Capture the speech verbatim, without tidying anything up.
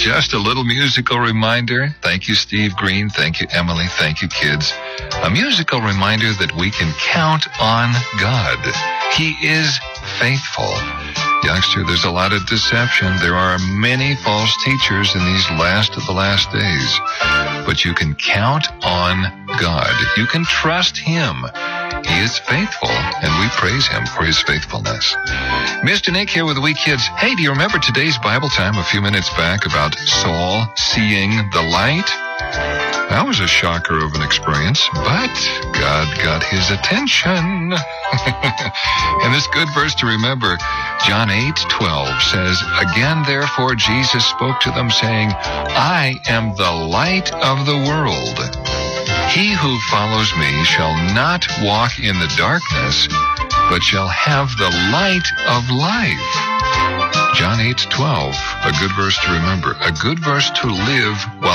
just a little musical reminder. Thank you, Steve Green. Thank you, Emily. Thank you, kids. A musical reminder that we can count on God. He is faithful. Youngster, there's a lot of deception. There are many false teachers in these last of the last days. But you can count on God. You can trust Him. He is faithful, and we praise Him for His faithfulness. Mister Nick here with the Wee Kids. Hey, do you remember today's Bible time a few minutes back about Saul seeing the light? That was a shocker of an experience, but God got his attention. And this good verse to remember, John eight twelve says, "Again, therefore, Jesus spoke to them, saying, I am the light of the world. He who follows me shall not walk in the darkness, but shall have the light of life." John eight twelve, a good verse to remember, a good verse to live while